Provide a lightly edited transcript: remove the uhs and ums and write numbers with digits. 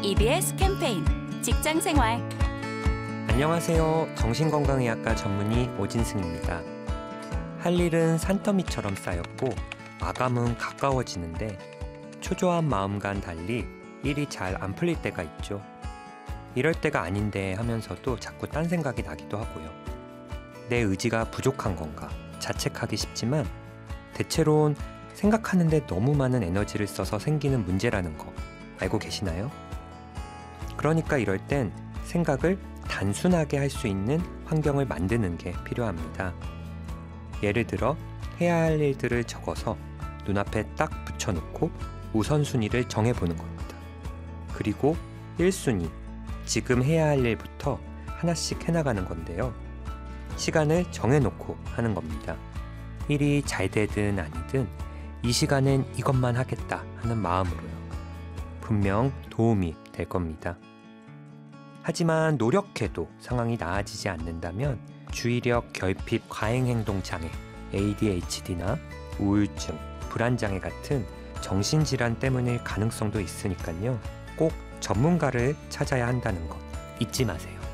EBS 캠페인 직장생활. 안녕하세요. 정신건강의학과 전문의 오진승입니다. 할 일은 산더미처럼 쌓였고 마감은 가까워지는데 초조한 마음과는 달리 일이 잘 안 풀릴 때가 있죠. 이럴 때가 아닌데 하면서도 자꾸 딴 생각이 나기도 하고요. 내 의지가 부족한 건가 자책하기 쉽지만 대체로는 생각하는데 너무 많은 에너지를 써서 생기는 문제라는 거 알고 계시나요? 그러니까 이럴 땐 생각을 단순하게 할 수 있는 환경을 만드는 게 필요합니다. 예를 들어 해야 할 일들을 적어서 눈앞에 딱 붙여놓고 우선순위를 정해보는 겁니다. 그리고 1순위, 지금 해야 할 일부터 하나씩 해나가는 건데요. 시간을 정해놓고 하는 겁니다. 일이 잘 되든 아니든 이 시간엔 이것만 하겠다 하는 마음으로요. 분명 도움이 될 겁니다. 하지만 노력해도 상황이 나아지지 않는다면 주의력 결핍 과잉행동 장애, ADHD나 우울증, 불안장애 같은 정신질환 때문일 가능성도 있으니까요. 꼭 전문가를 찾아야 한다는 것 잊지 마세요.